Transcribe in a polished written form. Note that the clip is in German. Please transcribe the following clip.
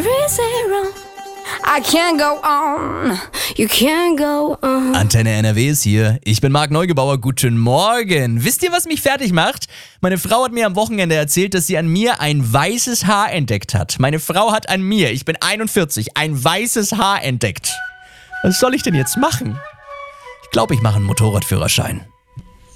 zero. I can't go on, you can't go on. Antenne NRW ist hier. Ich bin Marc Neugebauer. Guten Morgen. Wisst ihr, was mich fertig macht? Meine Frau hat mir am Wochenende erzählt, dass sie an mir ein weißes Haar entdeckt hat. Meine Frau hat an mir, ich bin 41, ein weißes Haar entdeckt. Was soll ich denn jetzt machen? Ich glaube, ich mache einen Motorradführerschein.